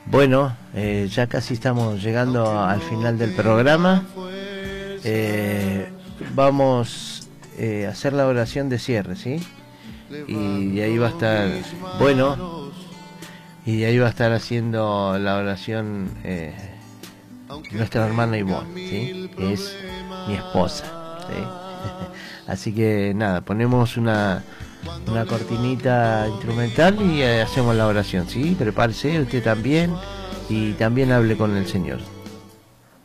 Bueno, ya casi estamos llegando al final del programa. Vamos a hacer la oración de cierre, ¿sí? Y ahí va a estar, bueno, y ahí va a estar haciendo la oración nuestra hermana Ivonne, ¿sí? Que es mi esposa, ¿sí? Así que nada, ponemos una cortinita instrumental y hacemos la oración, ¿sí? Prepárese usted también y también hable con el Señor.